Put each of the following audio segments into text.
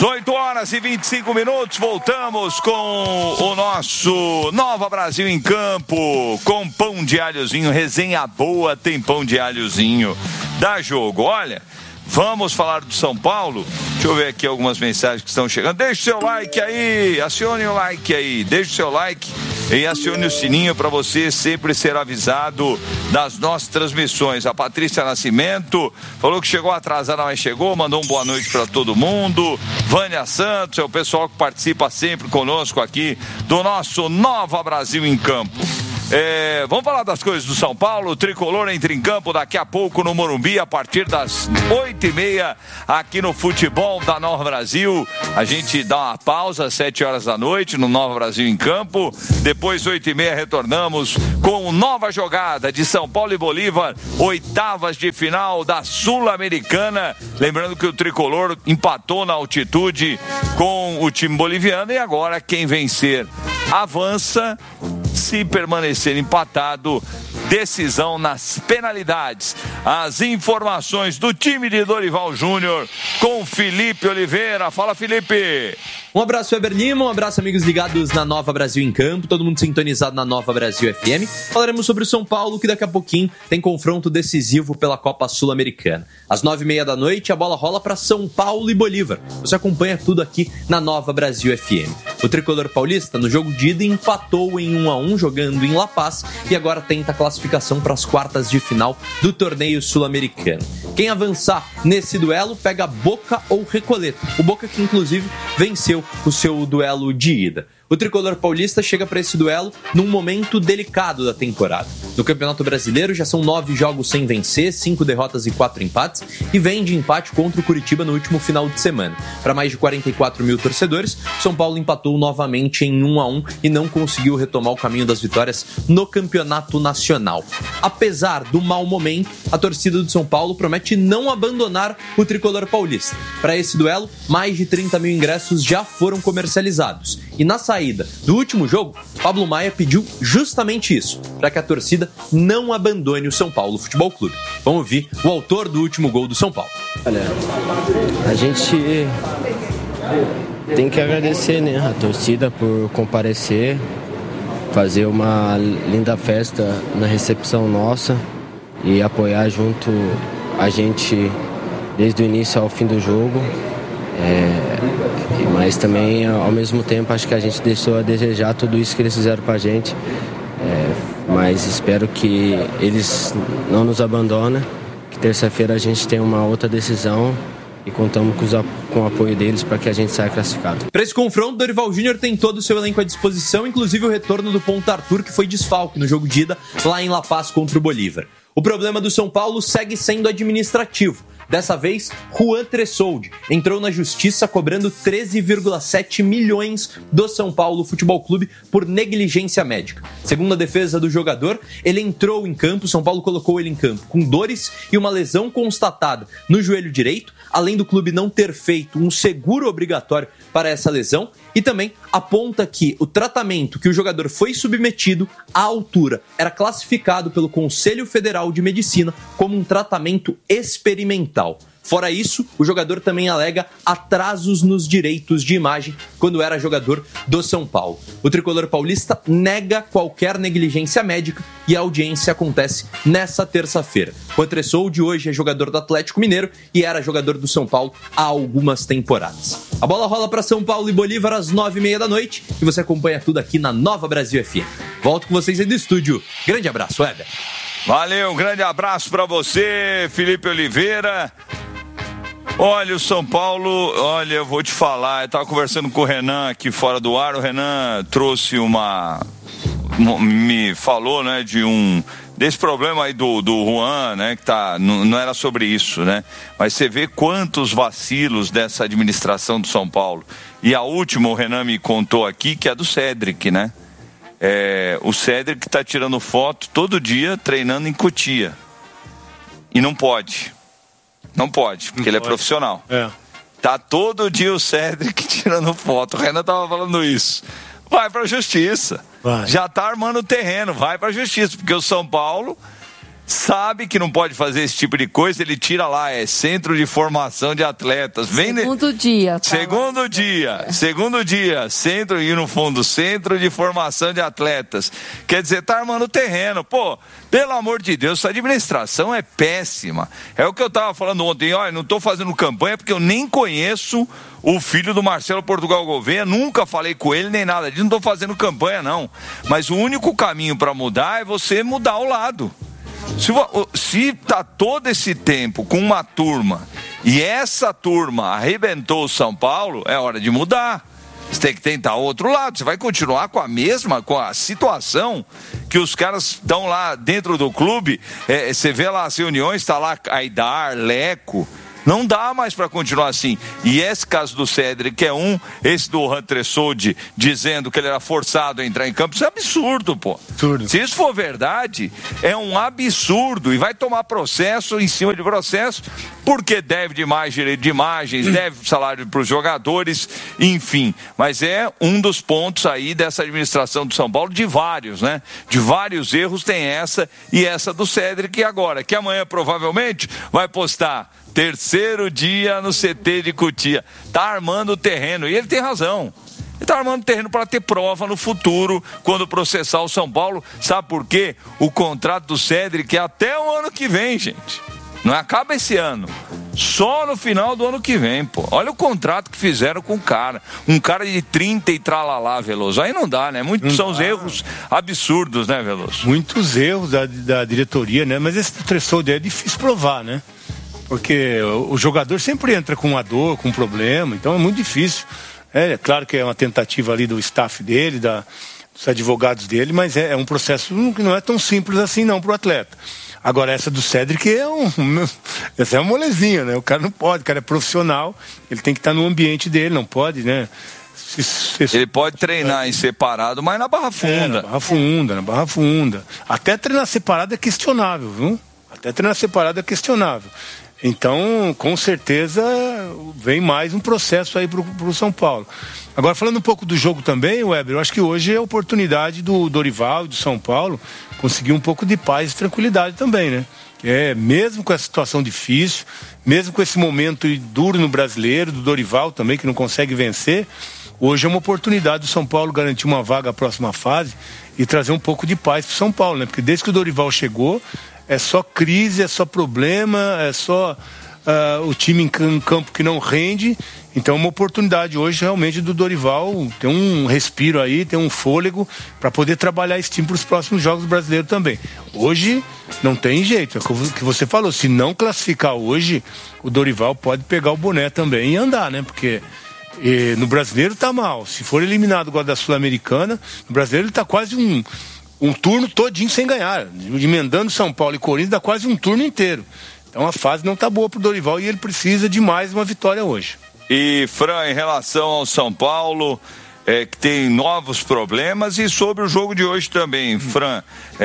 8h25, voltamos com o nosso Nova Brasil em Campo, com pão de alhozinho, resenha boa, tem pão de alhozinho, dá jogo. Olha, vamos falar do São Paulo. Deixa eu ver aqui algumas mensagens que estão chegando. Deixe o seu like aí, acione o like aí, deixe o seu like e acione o sininho para você sempre ser avisado das nossas transmissões. A Patrícia Nascimento falou que chegou atrasada, mas chegou, mandou uma boa noite para todo mundo. Vânia Santos é o pessoal que participa sempre conosco aqui do nosso Nova Brasil em Campo. Vamos falar das coisas do São Paulo. O Tricolor entra em campo daqui a pouco no Morumbi, a partir das 8h30, aqui no Futebol da Nova Brasil. A gente dá uma pausa às 7h da noite no Nova Brasil em Campo. Depois, 8h30, retornamos com nova jogada de São Paulo e Bolívar, oitavas de final da Sul-Americana. Lembrando que o Tricolor empatou na altitude com o time boliviano e agora quem vencer avança. Se permanecer empatado, decisão nas penalidades. As informações do time de Dorival Júnior com Felipe Oliveira. Fala, Felipe! Um abraço, Weber Lima, um abraço, amigos ligados na Nova Brasil em Campo, todo mundo sintonizado na Nova Brasil FM. Falaremos sobre o São Paulo, que daqui a pouquinho tem confronto decisivo pela Copa Sul-Americana. Às 9h30 da noite, a bola rola para São Paulo e Bolívar. Você acompanha tudo aqui na Nova Brasil FM. O tricolor paulista, no jogo de ida, empatou em 1-1, jogando em La Paz, e agora tenta a classificação para as quartas de final do torneio sul-americano. Quem avançar nesse duelo pega Boca ou Recoleto. O Boca que, inclusive, venceu o seu duelo de ida. O tricolor paulista chega para esse duelo num momento delicado da temporada. No Campeonato Brasileiro já são 9 jogos sem vencer, 5 derrotas e 4 empates, e vem de empate contra o Curitiba no último final de semana. Para mais de 44 mil torcedores, São Paulo empatou novamente em 1-1 e não conseguiu retomar o caminho das vitórias no Campeonato Nacional. Apesar do mau momento, a torcida do São Paulo promete não abandonar o tricolor paulista. Para esse duelo, mais de 30 mil ingressos já foram comercializados. E na saída do último jogo, Pablo Maia pediu justamente isso, para que a torcida não abandone o São Paulo Futebol Clube. Vamos ouvir o autor do último gol do São Paulo. Olha, a gente tem que agradecer, né, a torcida por comparecer, fazer uma linda festa na recepção nossa e apoiar junto a gente desde o início ao fim do jogo. Mas também, ao mesmo tempo, acho que a gente deixou a desejar tudo isso que eles fizeram pra gente. Mas espero que eles não nos abandonem, que terça-feira a gente tenha uma outra decisão e contamos com o apoio deles para que a gente saia classificado. Para esse confronto, Dorival Júnior tem todo o seu elenco à disposição, inclusive o retorno do ponta Arthur, que foi desfalque no jogo de ida lá em La Paz contra o Bolívar. O problema do São Paulo segue sendo administrativo. Dessa vez, Juan Tressoldi entrou na justiça cobrando 13,7 milhões do São Paulo Futebol Clube por negligência médica. Segundo a defesa do jogador, ele entrou em campo, São Paulo colocou ele em campo com dores e uma lesão constatada no joelho direito, além do clube não ter feito um seguro obrigatório para essa lesão, e também aponta que o tratamento que o jogador foi submetido à altura era classificado pelo Conselho Federal de Medicina como um tratamento experimental. Fora isso, o jogador também alega atrasos nos direitos de imagem quando era jogador do São Paulo. O tricolor paulista nega qualquer negligência médica e a audiência acontece nessa terça-feira. O Tressoldi hoje é jogador do Atlético Mineiro e era jogador do São Paulo há algumas temporadas. A bola rola para São Paulo e Bolívar às 9h30 da noite e você acompanha tudo aqui na Nova Brasil FM. Volto com vocês aí do estúdio. Grande abraço, Weber. Valeu, um grande abraço para você, Felipe Oliveira. Olha, o São Paulo, olha, eu vou te falar, eu estava conversando com o Renan aqui fora do ar, o Renan trouxe me falou, né, desse problema aí do Juan, né, que não era sobre isso, né, mas você vê quantos vacilos dessa administração do São Paulo. E a última, o Renan me contou aqui, que é do Cédric, né, o Cédric está tirando foto todo dia treinando em Cotia, e não pode, porque ele é profissional. Tá todo dia o Cédric tirando foto. O Renan tava falando isso. Vai pra justiça. Já tá armando o terreno, vai pra justiça. Porque o São Paulo sabe que não pode fazer esse tipo de coisa, ele tira lá, Centro de Formação de Atletas. Segundo dia. Segundo dia, Centro, e no fundo, Centro de Formação de Atletas. Quer dizer, tá armando o terreno. Pô, pelo amor de Deus, essa administração é péssima. É o que eu tava falando ontem, olha, não tô fazendo campanha porque eu nem conheço o filho do Marcelo Portugal Gouveia, nunca falei com ele nem nada disso, não tô fazendo campanha não. Mas o único caminho para mudar é você mudar o lado. Se tá todo esse tempo com uma turma e essa turma arrebentou o São Paulo, é hora de mudar. Você tem que tentar o outro lado. Você vai continuar com a situação que os caras estão lá dentro do clube. Você vê lá as reuniões, está lá Aidar, Leco. Não dá mais para continuar assim. E esse caso do Cédric é esse do Hunter Soldi dizendo que ele era forçado a entrar em campo, isso é absurdo, pô. Absurdo. Se isso for verdade, é um absurdo e vai tomar processo em cima de processo, porque deve demais direito de imagens, deve salário para os jogadores, enfim. Mas é um dos pontos aí dessa administração do São Paulo, de vários, né? De vários erros tem essa e essa do Cédric agora, que amanhã provavelmente vai postar terceiro dia no CT de Cotia. Tá armando o terreno. E ele tem razão. Ele tá armando o terreno para ter prova no futuro, quando processar o São Paulo. Sabe por quê? O contrato do Cédric é até o ano que vem, gente. Não acaba esse ano. Só no final do ano que vem, pô. Olha o contrato que fizeram com o cara. Um cara de 30 e tralalá, Veloso. Aí não dá, né? São os erros absurdos, né, Veloso? Muitos erros da diretoria, né? Mas esse threshold é difícil provar, né? Porque o jogador sempre entra com uma dor, com um problema, então é muito difícil. É claro que é uma tentativa ali do staff dele, dos advogados dele, mas é um processo que não é tão simples assim não para o atleta. Agora essa do Cédric essa é uma molezinha, né? O cara não pode, o cara é profissional, ele tem que estar no ambiente dele, não pode, né? Ele pode treinar em separado, mas na Barra Funda. Na Barra Funda. Até treinar separado é questionável, viu? Até treinar separado é questionável. Então, com certeza, vem mais um processo aí pro São Paulo. Agora, falando um pouco do jogo também, Weber, eu acho que hoje é a oportunidade do Dorival e do São Paulo conseguir um pouco de paz e tranquilidade também, né? Mesmo com essa situação difícil, mesmo com esse momento duro no Brasileiro, do Dorival também, que não consegue vencer, hoje é uma oportunidade do São Paulo garantir uma vaga à próxima fase e trazer um pouco de paz pro São Paulo, né? Porque desde que o Dorival chegou, é só crise, é só problema, é só o time em campo que não rende. Então é uma oportunidade hoje realmente do Dorival ter um respiro aí, ter um fôlego para poder trabalhar esse time para os próximos jogos brasileiros também. Hoje não tem jeito, é o que você falou, se não classificar hoje, o Dorival pode pegar o boné também e andar, né? Porque no brasileiro tá mal, se for eliminado igual da Sul-Americana, no brasileiro ele tá quase um turno todinho sem ganhar, emendando São Paulo e Corinthians dá quase um turno inteiro. Então a fase não tá boa pro Dorival e ele precisa de mais uma vitória hoje. E Fran, em relação ao São Paulo, que tem novos problemas, e sobre o jogo de hoje também, Fran,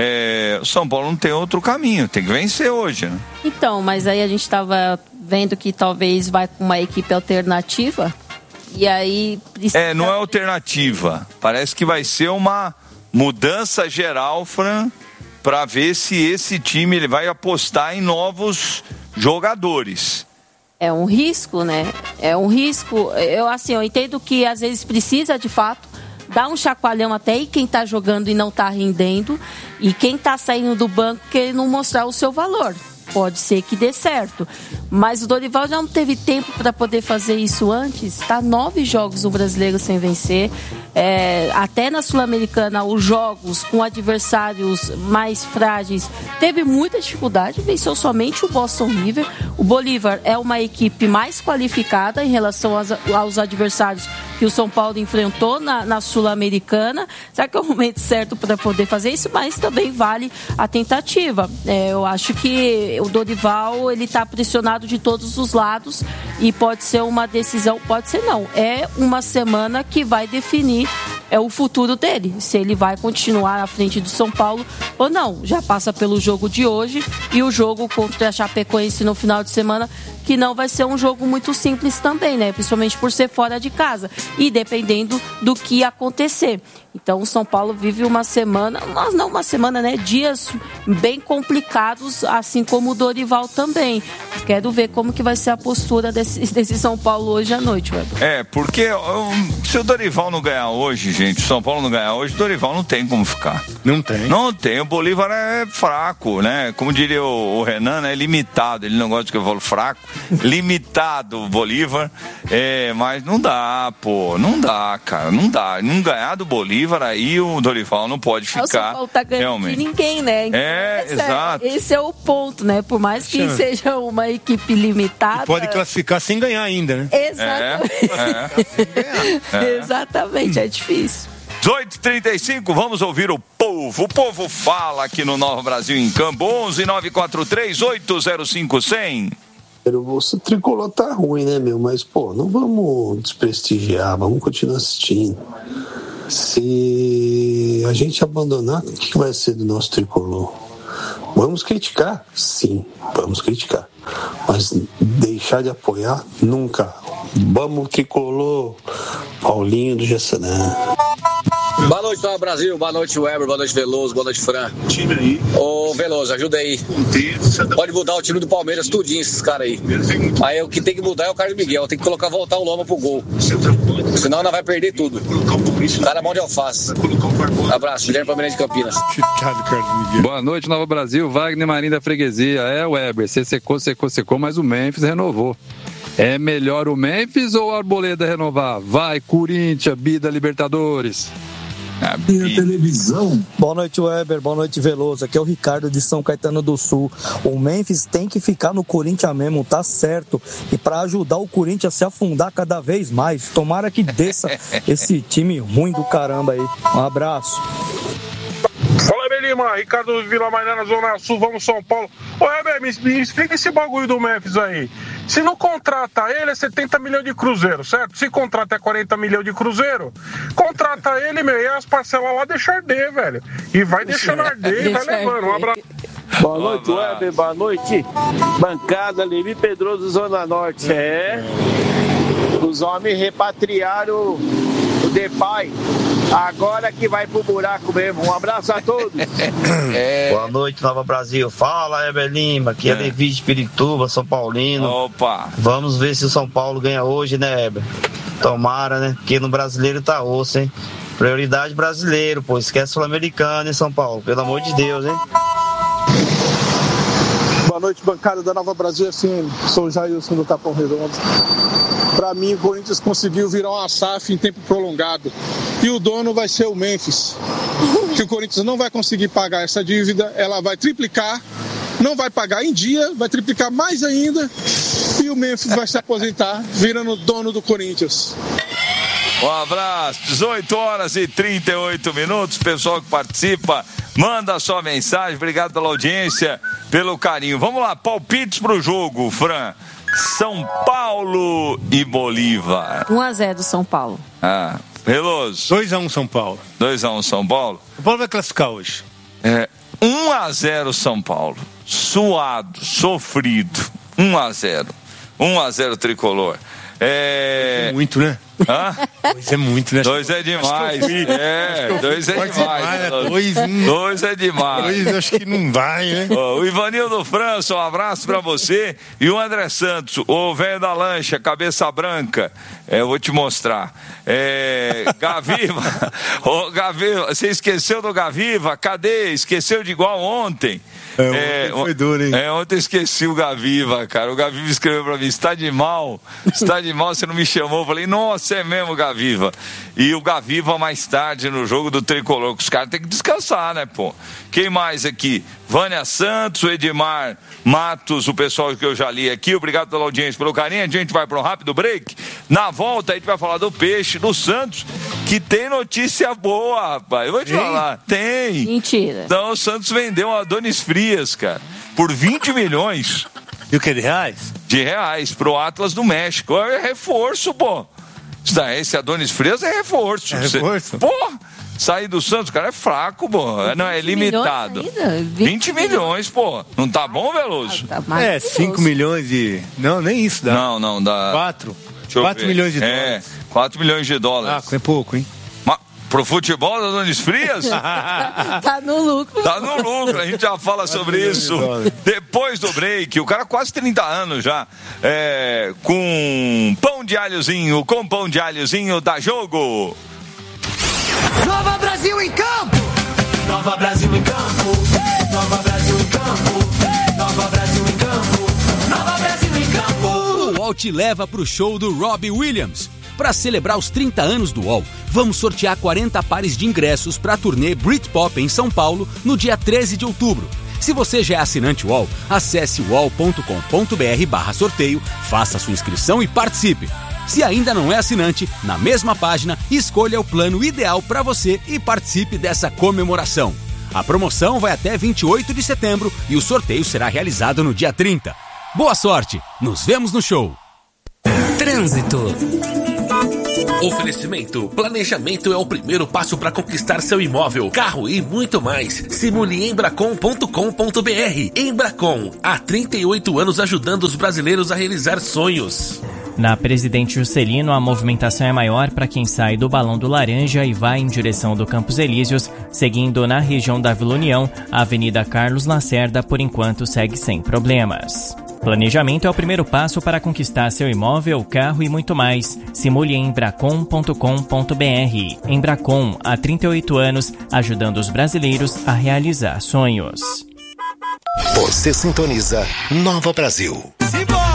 o São Paulo não tem outro caminho, tem que vencer hoje, né? Então, mas aí a gente estava vendo que talvez vai com uma equipe alternativa, e aí... não é alternativa, parece que vai ser uma mudança geral, Fran, para ver se esse time ele vai apostar em novos jogadores. É um risco, né? É um risco. Eu entendo que às vezes precisa, de fato, dar um chacoalhão até em quem está jogando e não está rendendo, e quem está saindo do banco quer não mostrar o seu valor. Pode ser que dê certo. Mas o Dorival já não teve tempo para poder fazer isso antes. Está 9 jogos no Brasileiro sem vencer. Até na Sul-Americana, os jogos com adversários mais frágeis, teve muita dificuldade. Venceu somente o Boston River. O Bolívar é uma equipe mais qualificada em relação aos adversários que o São Paulo enfrentou na Sul-Americana. Será que é o momento certo para poder fazer isso? Mas também vale a tentativa. Eu acho que o Dorival ele está pressionado de todos os lados e pode ser uma decisão, pode ser não. É uma semana que vai definir é o futuro dele, se ele vai continuar à frente do São Paulo ou não. Já passa pelo jogo de hoje e o jogo contra a Chapecoense no final de semana, que não vai ser um jogo muito simples também, né? Principalmente por ser fora de casa e dependendo do que acontecer. Então o São Paulo vive uma semana, mas não uma semana, né? Dias bem complicados, assim como o Dorival também. Quero ver como que vai ser a postura desse São Paulo hoje à noite, Weber. Porque se o Dorival não ganhar hoje, gente, o São Paulo não ganhar hoje, o Dorival não tem como ficar. Não tem. Não tem, o Bolívar é fraco, né? Como diria o Renan, é limitado, ele não gosta que eu falo fraco. Limitado o Bolívar, mas não dá, não dá, cara, não dá. Não ganhar do Bolívar, aí o Dorival não pode ficar. O São Paulo tá ganhando realmente de ninguém, né? Então, exato. Esse é o ponto, né? Por mais que seja uma equipe limitada. E pode classificar sem ganhar ainda, né? Exatamente. Exatamente, é difícil. 18h35, vamos ouvir o povo. O povo fala aqui no Nova Brasil em Campo. 11-943-805-100. O tricolor tá ruim, né, meu? Mas, não vamos desprestigiar, vamos continuar assistindo. Se a gente abandonar, o que vai ser do nosso tricolor? Vamos criticar? Sim, vamos criticar. Mas deixar de apoiar? Nunca. Vamos, tricolor. Paulinho do Jaçanã. Boa noite, Nova Brasil. Boa noite, Weber. Boa noite, Veloso. Boa noite, Fran. Ô, Veloso, ajuda aí. Pode mudar o time do Palmeiras tudinho, esses caras aí. Aí o que tem que mudar é o Carlos Miguel. Tem que voltar o Loma pro gol. Senão nós vai perder tudo. O cara é mão de alface. Abraço, Guilherme Palmeirense de Campinas. Boa noite, Nova Brasil. Wagner Marinho da Freguesia. Weber, você secou, mas o Memphis renovou. É melhor o Memphis ou o Arboleda renovar? Vai, Corinthians, Bida Libertadores. Televisão. Boa noite, Weber. Boa noite, Veloso. Aqui é o Ricardo de São Caetano do Sul. O Memphis tem que ficar no Corinthians mesmo, tá certo. E para ajudar o Corinthians a se afundar cada vez mais. Tomara que desça esse time ruim do caramba aí. Um abraço. Fala, Belima. Ricardo Vila Mariana, Zona Sul. Vamos, São Paulo. Ô, Weber, me explica esse bagulho do Memphis aí. Se não contrata ele, é 70 milhões de cruzeiro, certo? Se contrata é 40 milhões de cruzeiro, contrata ele, meu, e as parcelas lá deixa arder, velho. E vai deixando arder e vai levando. Um abraço. Boa noite, Weber. Boa noite. Bancada Levi Pedroso, Zona Norte. Os homens repatriaram o Depay. Agora que vai pro buraco mesmo. Um abraço a todos. Boa noite, Nova Brasil. Fala, Heber Lima. Aqui é Levi de Pirituba, São Paulino. Opa! Vamos ver se o São Paulo ganha hoje, né, Heber? Tomara, né? Porque no brasileiro tá osso, hein? Prioridade brasileiro, pô. Esquece Sul-Americano, hein, São Paulo? Pelo amor de Deus, hein? Boa noite, bancada da Nova Brasil FM. Sou o Jailson do Capão Redondo. Para mim, o Corinthians conseguiu virar uma SAF em tempo prolongado. E o dono vai ser o Memphis. Que o Corinthians não vai conseguir pagar essa dívida, ela vai triplicar, não vai pagar em dia, vai triplicar mais ainda. E o Memphis vai se aposentar, virando dono do Corinthians. Um abraço, 18h38, pessoal que participa, manda a sua mensagem, obrigado pela audiência, pelo carinho. Vamos lá, palpites pro jogo, Fran. São Paulo e Bolívar. 1-0 São Paulo. Veloso. 2-1 São Paulo. 2-1 São Paulo. O Paulo vai classificar hoje. 1-0 São Paulo. Suado, sofrido. 1-0. 1-0 tricolor. É muito, né? Hã? 2 é muito, né? 2 é demais. 2 é demais. 2 é demais. 2 acho que não vai, né? O Ivanildo França, um abraço pra você. E o André Santos, o velho da lancha, cabeça branca. Eu vou te mostrar. Gaviva. Gaviva. Você esqueceu do Gaviva? Cadê? Esqueceu de igual ontem? Ontem foi duro, hein? Ontem eu esqueci o Gaviva, cara. O Gaviva escreveu pra mim: está de mal, você não me chamou. Eu falei: nossa, é mesmo, Gaviva. E o Gaviva mais tarde no jogo do Tricolor, que os caras têm que descansar, né, pô? Quem mais aqui? Vânia Santos, o Edmar Matos, o pessoal que eu já li aqui. Obrigado pela audiência, pelo carinho. A gente vai para um rápido break. Na volta a gente vai falar do Peixe, do Santos, que tem notícia boa, rapaz. Eu vou te falar. Tem. Mentira. Então o Santos vendeu a Adonis Frias, cara, por 20 milhões. E o que, de reais? De reais, pro Atlas do México. É reforço, pô. Esse Adonis Frias é reforço. Porra! Sair do Santos, o cara é fraco, pô. Não, é limitado. 20 milhões, pô. Não tá bom, Veloso? 5 milhões de... Não, nem isso dá. Não, dá... 4 milhões de dólares. 4 milhões de dólares. É pouco, hein? Mas pro futebol da Adonis Frias? Tá no lucro. Tá no lucro, a gente já fala sobre isso. Depois do break, o cara quase 30 anos já. Com pão de alhozinho da Jogo. Nova Brasil em campo! Nova Brasil em campo! Nova Brasil em campo! Nova Brasil em campo! Nova Brasil em campo! O UOL te leva pro show do Robbie Williams. Para celebrar os 30 anos do UOL, vamos sortear 40 pares de ingressos para a turnê Britpop em São Paulo no dia 13 de outubro. Se você já é assinante UOL, acesse uol.com.br/sorteio, faça sua inscrição e participe. Se ainda não é assinante, na mesma página, escolha o plano ideal para você e participe dessa comemoração. A promoção vai até 28 de setembro e o sorteio será realizado no dia 30. Boa sorte! Nos vemos no show! Trânsito. Oferecimento. Planejamento é o primeiro passo para conquistar seu imóvel, carro e muito mais. Simule em Embracon.com.br. Embracon, há 38 anos ajudando os brasileiros a realizar sonhos. Na Presidente Juscelino, a movimentação é maior para quem sai do Balão do Laranja e vai em direção do Campos Elíseos, seguindo na região da Vila União, a Avenida Carlos Lacerda, por enquanto, segue sem problemas. Planejamento é o primeiro passo para conquistar seu imóvel, carro e muito mais. Simule em Embracon.com.br. Embracon, há 38 anos, ajudando os brasileiros a realizar sonhos. Você sintoniza Nova Brasil. Simbora!